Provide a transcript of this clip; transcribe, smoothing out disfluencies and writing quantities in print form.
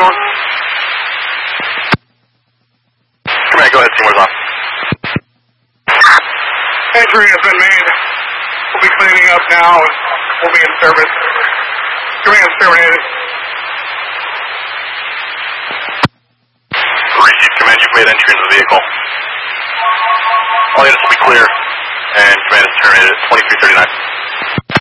anyone? Command, go ahead, Seymour's on. Entry has been made. We'll be cleaning up now and we'll be in service. Command terminated. Receive, command, you've made entry into the vehicle. All units will be clear, and command is terminated at 2339.